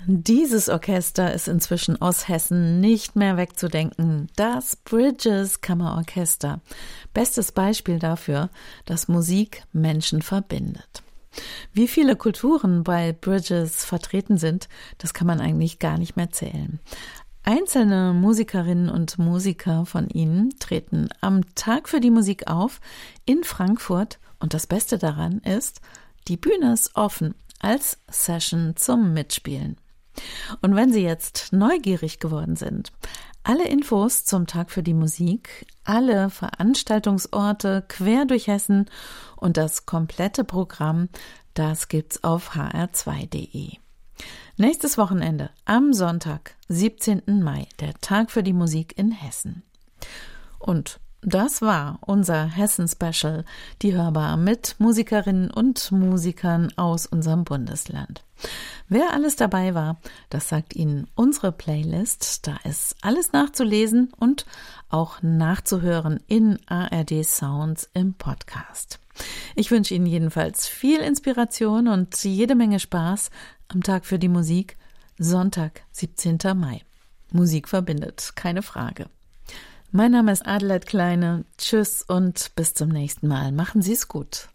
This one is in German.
Dieses Orchester ist inzwischen aus Hessen nicht mehr wegzudenken. Das Bridges Kammerorchester. Bestes Beispiel dafür, dass Musik Menschen verbindet. Wie viele Kulturen bei Bridges vertreten sind, das kann man eigentlich gar nicht mehr zählen. Einzelne Musikerinnen und Musiker von ihnen treten am Tag für die Musik auf in Frankfurt und das Beste daran ist, die Bühne ist offen als Session zum Mitspielen. Und wenn Sie jetzt neugierig geworden sind, alle Infos zum Tag für die Musik, alle Veranstaltungsorte quer durch Hessen und das komplette Programm, das gibt's auf hr2.de. Nächstes Wochenende, am Sonntag, 17. Mai, der Tag für die Musik in Hessen. Und das war unser Hessen-Special, die Hörbar mit Musikerinnen und Musikern aus unserem Bundesland. Wer alles dabei war, das sagt Ihnen unsere Playlist. Da ist alles nachzulesen und auch nachzuhören in ARD Sounds im Podcast. Ich wünsche Ihnen jedenfalls viel Inspiration und jede Menge Spaß am Tag für die Musik, Sonntag, 17. Mai. Musik verbindet, keine Frage. Mein Name ist Adelheid Kleine. Tschüss und bis zum nächsten Mal. Machen Sie es gut.